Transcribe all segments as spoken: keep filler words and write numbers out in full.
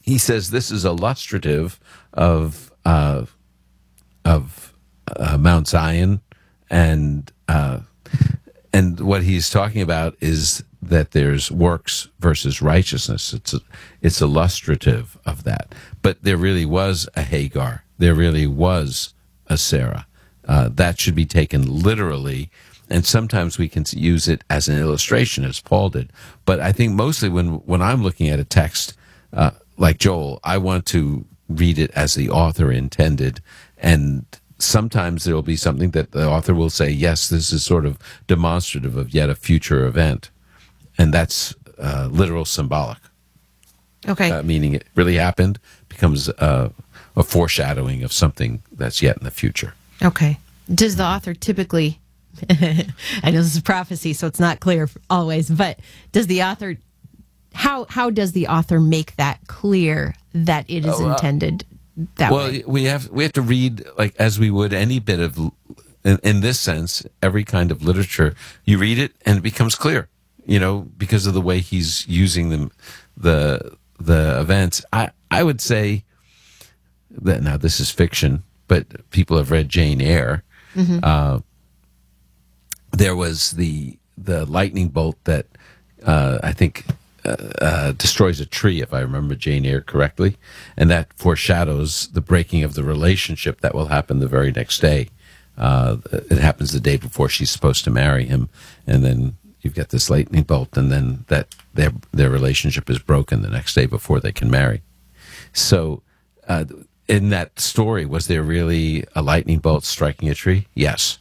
he says this is illustrative of uh, of uh, Mount Zion, and uh, and what he's talking about is that there's works versus righteousness. It's a, it's illustrative of that. But there really was a Hagar. There really was a Sarah. Uh, that should be taken literally, and sometimes we can use it as an illustration, as Paul did. But I think mostly when, when I'm looking at a text uh, like Joel, I want to read it as the author intended, and sometimes there will be something that the author will say, yes, this is sort of demonstrative of yet a future event. And that's uh, literal symbolic. Okay. Uh, meaning it really happened, becomes uh, a foreshadowing of something that's yet in the future. Okay. Does the author typically, I know this is prophecy, so it's not clear always, but does the author, how how does the author make that clear that it is Oh, uh, intended that well, way? we have we have to read like as we would any bit of, in, in this sense, every kind of literature. You read it and it becomes clear. You know, because of the way he's using them, the the events. I, I would say that now this is fiction, but people have read Jane Eyre. Mm-hmm. Uh, there was the the lightning bolt that uh, I think uh, uh, destroys a tree, if I remember Jane Eyre correctly, and that foreshadows the breaking of the relationship that will happen the very next day. Uh, it happens the day before she's supposed to marry him, and then you've got this lightning bolt, and then that their their relationship is broken the next day before they can marry. So, uh, in that story, was there really a lightning bolt striking a tree? Yes.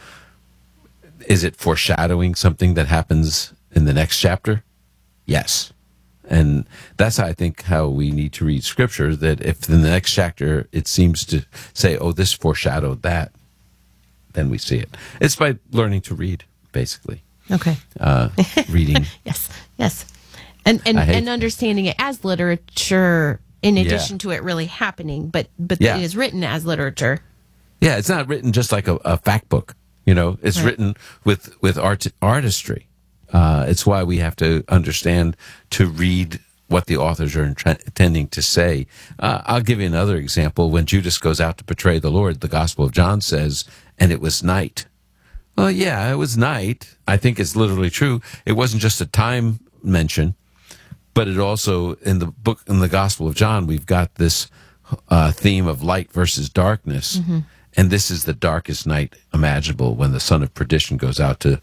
Is it foreshadowing something that happens in the next chapter? Yes. And that's, I think, how we need to read Scripture, that if in the next chapter it seems to say, oh, this foreshadowed that, then we see it. It's by learning to read, basically. Okay. Uh, reading. Yes, yes. And and, and understanding it as literature in addition yeah. to it really happening, but but yeah. it is written as literature. Yeah, it's not written just like a, a fact book. You know, it's right. written with, with art, artistry. Uh, it's why we have to understand to read what the authors are int- intending to say. Uh, I'll give you another example. When Judas goes out to betray the Lord, the Gospel of John says, and it was night. Well, yeah, it was night. I think it's literally true. It wasn't just a time mention, but it also, in the book, in the Gospel of John, we've got this uh, theme of light versus darkness. Mm-hmm. And this is the darkest night imaginable, when the son of perdition goes out to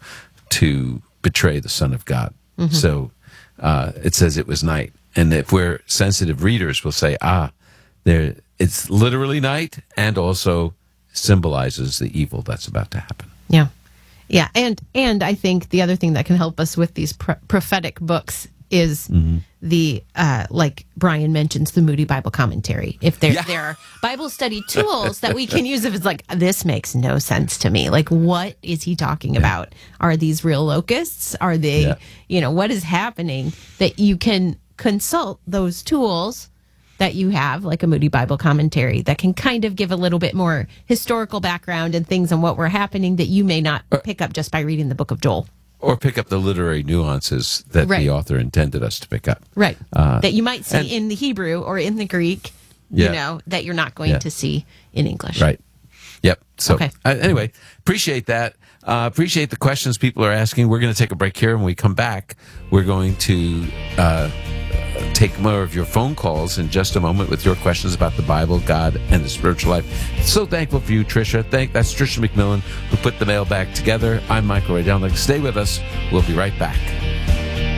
to betray the Son of God. Mm-hmm. So uh, it says it was night. And if we're sensitive readers, we'll say, ah, there, it's literally night, and also symbolizes the evil that's about to happen. Yeah. Yeah, and and I think the other thing that can help us with these pro- prophetic books is mm-hmm. the, uh, like Brian mentions, the Moody Bible Commentary. If there, yeah. there are Bible study tools that we can use, if it's like, this makes no sense to me. Like, what is he talking yeah. about? Are these real locusts? Are they, yeah. you know, what is happening? That you can consult those tools that you have, like a Moody Bible Commentary, that can kind of give a little bit more historical background and things on what were happening that you may not pick up just by reading the book of Joel. Or pick up the literary nuances that right. the author intended us to pick up. Right. Uh, that you might see and, in the Hebrew or in the Greek, yeah. you know, that you're not going yeah. to see in English. Right. Yep. So okay. uh, anyway, appreciate that. Uh, appreciate the questions people are asking. We're going to take a break here. When we come back, we're going to uh, take more of your phone calls in just a moment with your questions about the Bible, God, and the spiritual life. So thankful for you, Tricia. Thank That's Tricia McMillan, who put the mailbag together. I'm Michael Rydelnik. Stay with us. We'll be right back.